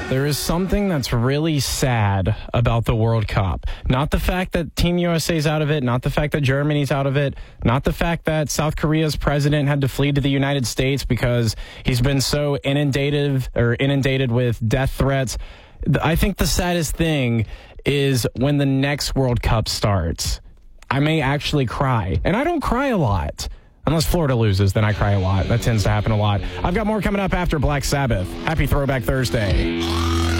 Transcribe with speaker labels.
Speaker 1: There is something that's really sad about the World Cup. Not the fact that Team USA's out of it, not the fact that Germany's out of it, not the fact that South Korea's president had to flee to the United States because he's been so inundated with death threats. I think the saddest thing is when the next World Cup starts. I may actually cry, and I don't cry a lot. Unless Florida loses, then I cry a lot. That tends to happen a lot. I've got more coming up after Black Sabbath. Happy Throwback Thursday.